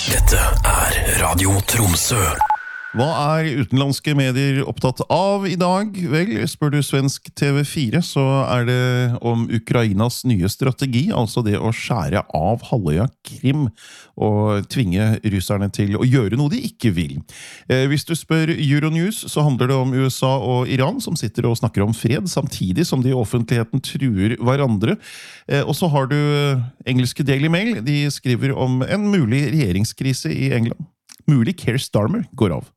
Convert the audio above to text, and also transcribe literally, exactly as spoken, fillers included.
Dette er Radio Tromsø. Hva er utenlandske medier opptatt av i dag? Vel, spør du svensk T V fire, så er det om Ukrainas nye strategi, altså det å skjære av halvøya Krim og tvinge russerne til å gjøre noe de ikke vil. Eh, hvis du spør Euronews, så handler det om U S A og Iran som sitter og snakker om fred, samtidig som de i offentligheten truer hverandre. Eh, og så har du engelske Daily Mail, de skriver om en mulig regjeringskrise i England. Mulig Keir Starmer går av.